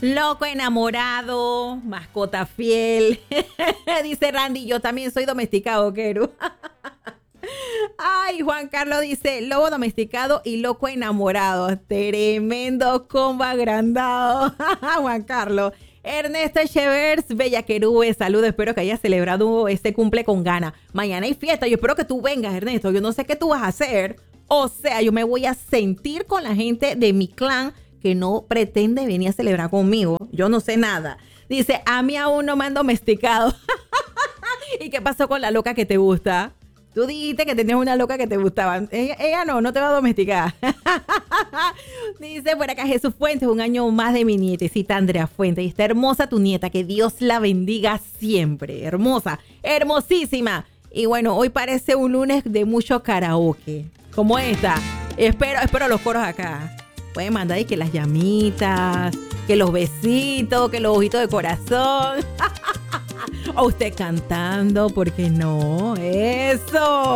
Loco enamorado, mascota fiel. Dice Randy, yo también soy domesticado, Keru. Ay, Juan Carlos dice, lobo domesticado y loco enamorado. Tremendo combo agrandado. Juan Carlos. Ernesto Chevers, Bella Querube, saludos, espero que hayas celebrado este cumple con gana. Mañana hay fiesta, yo espero que tú vengas, Ernesto, yo no sé qué tú vas a hacer. O sea, yo me voy a sentir con la gente de mi clan que no pretende venir a celebrar conmigo. Yo no sé nada. Dice, a mí aún no me han domesticado. ¿Y qué pasó con la loca que te gusta? Tú dijiste que tenías una loca que te gustaba. Ella no te va a domesticar. Dice por acá Jesús Fuentes, un año más de mi nietecita Andrea Fuentes. Y está hermosa tu nieta, que Dios la bendiga siempre. Hermosa, hermosísima. Y bueno, hoy parece un lunes de mucho karaoke. Como esta. Espero los coros acá. Pueden mandar y que las llamitas, que los besitos, que los ojitos de corazón. O usted cantando, ¿por qué no? ¡Eso!